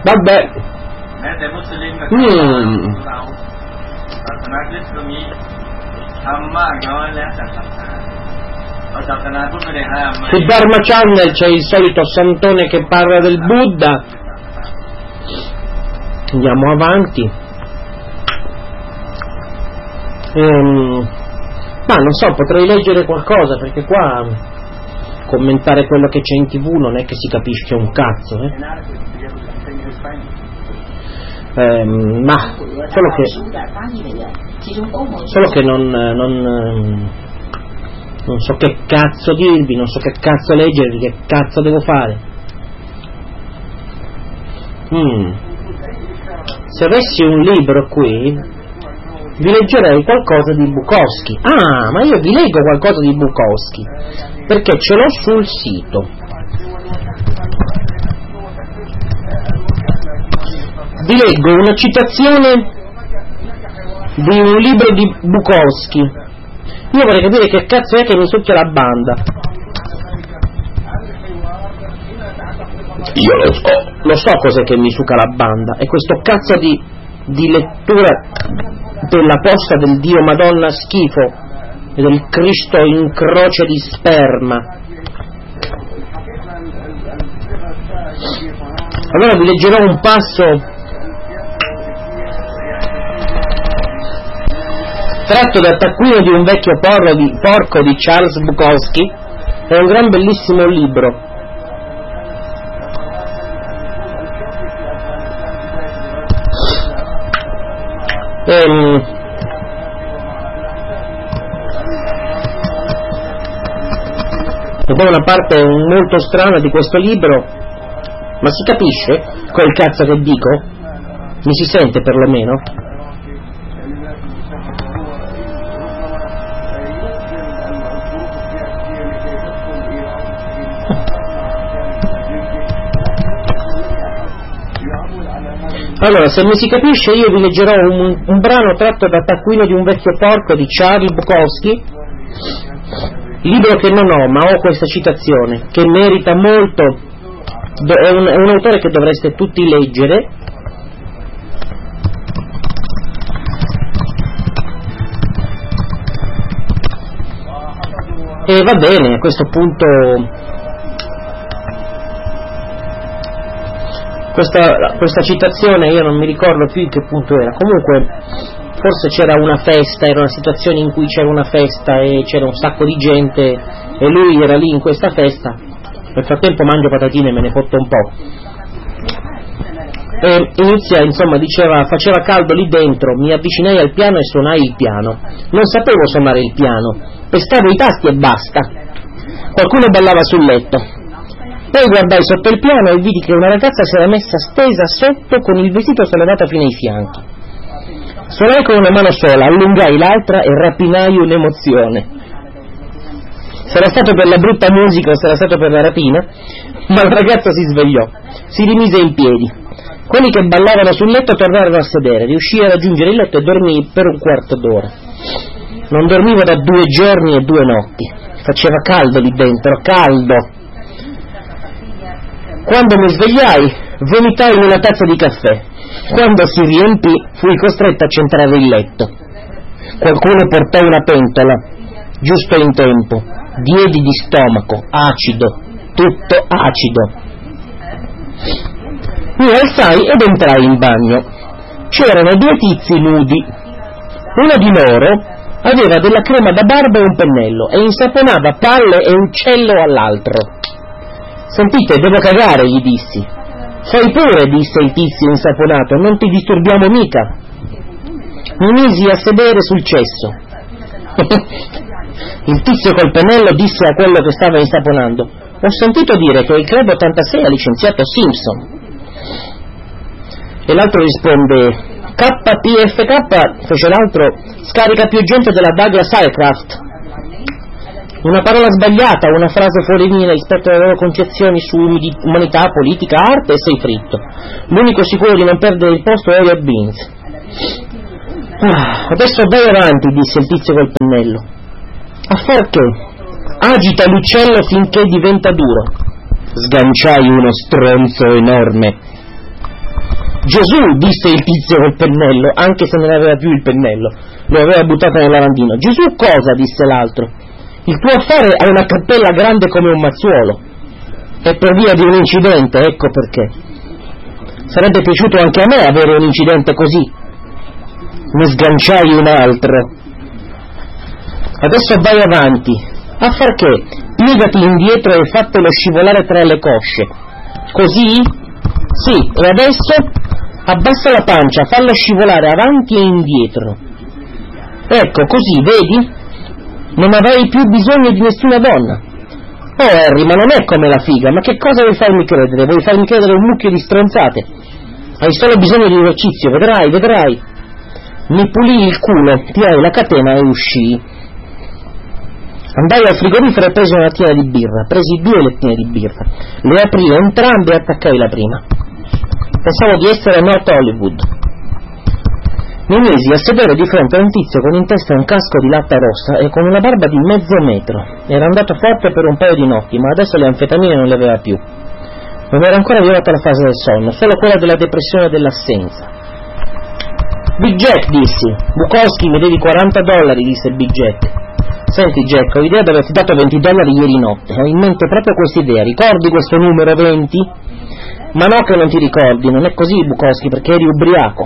Vabbè. Su Dharma Channel c'è il solito santone che parla del Buddha. Andiamo avanti. Ma non so, potrei leggere qualcosa, perché qua commentare quello che c'è in TV non è che si capisce un cazzo, ma solo che non so che cazzo dirvi, non so che cazzo leggervi, che cazzo devo fare. Se avessi un libro qui vi leggerei qualcosa di Bukowski. Ma io vi leggo qualcosa di Bukowski perché ce l'ho sul sito. Vi leggo una citazione di un libro di Bukowski. Io vorrei capire che cazzo è che mi succhia la banda. Io lo so cos'è che mi succa la banda. È questo cazzo di lettura della posta del Dio Madonna schifo e del Cristo in croce di sperma. Allora vi leggerò un passo tratto dal taccuino di un vecchio porco di Charles Bukowski. È un gran bellissimo libro. E poi una parte molto strana di questo libro, ma si capisce quel cazzo che dico? Mi si sente perlomeno? Allora, se mi si capisce, io vi leggerò un brano tratto da Taccuino di un vecchio porco di Charles Bukowski, libro che non ho, ma ho questa citazione, che merita molto, è un autore che dovreste tutti leggere. E va bene, a questo punto questa citazione io non mi ricordo più in che punto era, comunque forse c'era una festa, era una situazione in cui c'era una festa e c'era un sacco di gente e lui era lì in questa festa. Nel frattempo mangio patatine e me ne fotto un po'. E inizia, insomma, diceva, faceva caldo lì dentro, mi avvicinai al piano e suonai il piano. Non sapevo suonare il piano, pestavo i tasti e basta. Qualcuno ballava sul letto. Poi guardai sotto il piano e vidi che una ragazza si era messa stesa sotto con il vestito sollevato fino ai fianchi. Suonai con una mano sola, allungai l'altra e rapinai un'emozione. Sarà stato per la brutta musica o sarà stato per la rapina, ma la ragazza si svegliò, si rimise in piedi. Quelli che ballavano sul letto tornarono a sedere, riuscii a raggiungere il letto e dormii per un quarto d'ora. Non dormivo da 2 giorni e 2 notti. Faceva caldo lì dentro, caldo. Quando mi svegliai, vomitai in una tazza di caffè. Quando si riempì, fui costretto a centrare il letto. Qualcuno portò una pentola, giusto in tempo. Diedi di stomaco, acido, tutto acido. Mi alzai ed entrai in bagno. C'erano 2 tizi nudi. Uno di loro aveva della crema da barba e un pennello e insaponava palle e uccello all'altro. Sentite, devo cagare, gli dissi. Fai pure, disse il tizio insaponato, non ti disturbiamo mica. Mi misi a sedere sul cesso. Il tizio col pennello disse a quello che stava insaponando: ho sentito dire che il Club 86 ha licenziato Simpson. E l'altro risponde: KPFK, fece l'altro, scarica più gente della Douglas Aircraft. Una parola sbagliata, una frase fuori linea rispetto alle loro concezioni su umanità, politica, arte e sei fritto. L'unico sicuro di non perdere il posto è Elliot Beans. Adesso vai avanti, disse il tizio col pennello. A far che? Agita l'uccello finché diventa duro. Sganciai uno stronzo enorme. Gesù, disse il tizio col pennello, anche se non aveva più il pennello, lo aveva buttato nel lavandino. Gesù cosa? Disse l'altro. Il tuo affare ha una cappella grande come un mazzuolo, e per via di un incidente, ecco perché. Sarebbe piaciuto anche a me avere un incidente così. Ne sganciai un altro. Adesso vai avanti. A far che? Piegati indietro e fatelo scivolare tra le cosce. Così? Sì, e adesso abbassa la pancia, fallo scivolare avanti e indietro. Ecco, così, vedi? Non avrai più bisogno di nessuna donna. Oh Harry, ma non è come la figa, ma che cosa vuoi farmi credere? Vuoi farmi credere un mucchio di stronzate? Hai solo bisogno di esercizio, vedrai. Mi pulii il culo, tirai la catena e uscii. Andai al frigorifero e presi una lattina di birra, presi 2 lettine di birra, le aprii entrambe e attaccai la prima. Pensavo di essere a North Hollywood. Mi misi a sedere di fronte a un tizio con in testa un casco di latta rossa e con una barba di mezzo metro. Era andato forte per un paio di notti, ma adesso le anfetamine non le aveva più. Non era ancora arrivata la fase del sonno, solo quella della depressione e dell'assenza. Big Jack, dissi. Bukowski, mi devi $40, disse Big Jack. Senti Jack, ho idea di averti dato $20 ieri notte, ho in mente proprio quest'idea, ricordi questo numero 20? Ma no che non ti ricordi, non è così Bukowski, perché eri ubriaco.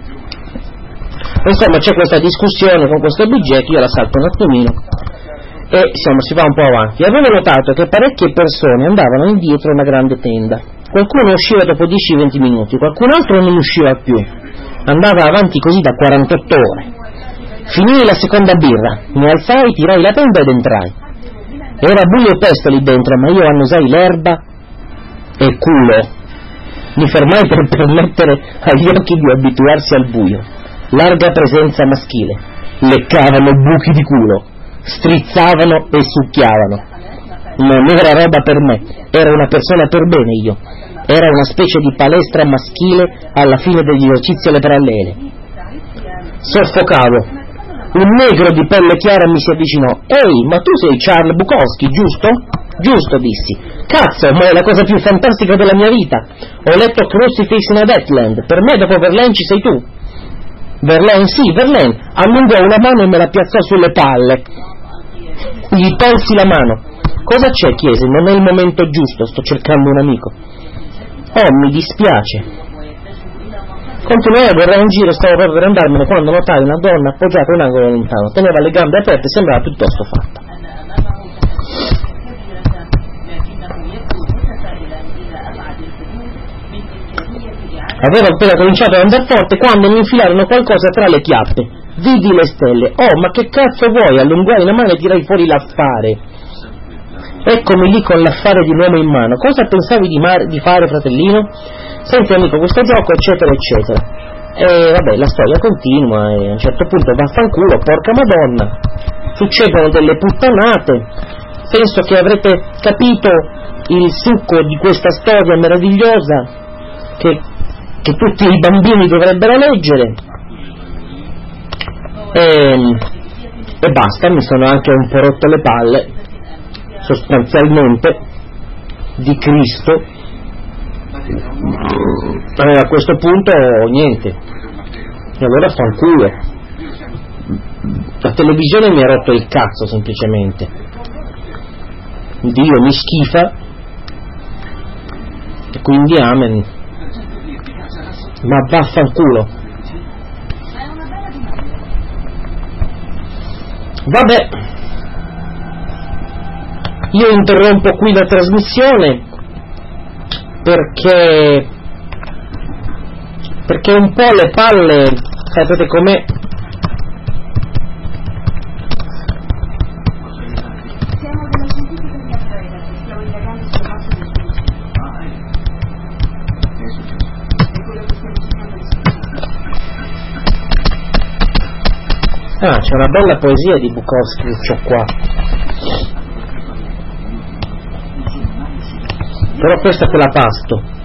Insomma c'è questa discussione con questo Big Jack, io la salto un attimino e insomma si va un po' avanti. Avevo notato che parecchie persone andavano indietro una grande tenda, qualcuno usciva dopo 10-20 minuti, qualcun altro non usciva più, andava avanti così da 48 ore. Finii la seconda birra, mi alzai, tirai la tenda ed entrai. Era buio e pesto lì dentro, ma io annusai l'erba e culo. Mi fermai per permettere agli occhi di abituarsi al buio. Larga presenza maschile. Leccavano buchi di culo, strizzavano e succhiavano. Non era roba per me, era una persona per bene io. Era una specie di palestra maschile alla fine degli esercizi alle parallele. Soffocavo. Un negro di pelle chiara mi si avvicinò. Ehi, ma tu sei Charles Bukowski, giusto? Giusto, dissi. Cazzo, ma è la cosa più fantastica della mia vita. Ho letto Crucifix in a Deathland. Per me dopo Verlaine ci sei tu. Verlaine, sì, Verlaine. Allungò una mano e me la piazzò sulle palle. Gli tolsi la mano. Cosa c'è? Chiese. Non è il momento giusto, sto cercando un amico. Oh, mi dispiace. Continuai a guardare in giro e stavo proprio per andarmene quando notai una donna appoggiata in un angolo lontano. Teneva le gambe aperte e sembrava piuttosto fatta. Avevo appena cominciato ad andare forte quando mi infilarono qualcosa tra le chiappe. Vidi le stelle. Oh, ma che cazzo vuoi? Allungai la mano e tirai fuori l'affare. Eccomi lì con l'affare di un uomo in mano. Cosa pensavi di fare, fratellino? Senti amico, questo gioco, eccetera, eccetera. E vabbè, la storia continua e a un certo punto vaffanculo, porca madonna. Succedono delle puttanate. Penso che avrete capito il succo di questa storia meravigliosa che tutti i bambini dovrebbero leggere. E basta, mi sono anche un po' rotto le palle, sostanzialmente, di Cristo. A questo punto niente, e allora fanculo. La televisione mi ha rotto il cazzo semplicemente. Dio mi schifa e quindi amen. Ma vaffanculo. Vabbè, io interrompo qui la trasmissione perché un po' le palle, sapete com'è. Ah, c'è una bella poesia di Bukowski, c'ho qua. Però questa te la pasto.